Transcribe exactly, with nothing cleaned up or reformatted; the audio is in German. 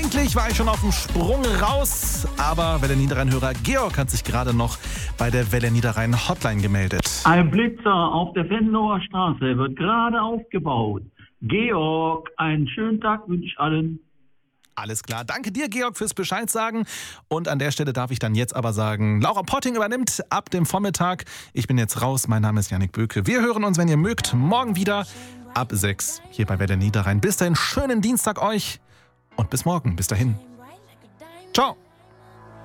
Eigentlich war ich schon auf dem Sprung raus, aber Welle Niederrhein-Hörer Georg hat sich gerade noch bei der Welle Niederrhein Hotline gemeldet. Ein Blitzer auf der Venloer Straße wird gerade aufgebaut. Georg, einen schönen Tag wünsche ich allen. Alles klar. Danke dir, Georg, fürs Bescheid sagen. Und an der Stelle darf ich dann jetzt aber sagen, Laura Potting übernimmt ab dem Vormittag. Ich bin jetzt raus. Mein Name ist Yannick Böke. Wir hören uns, wenn ihr mögt, morgen wieder ab sechs hier bei Welle Niederrhein. Bis dahin, schönen Dienstag euch und bis morgen. Bis dahin. Ciao.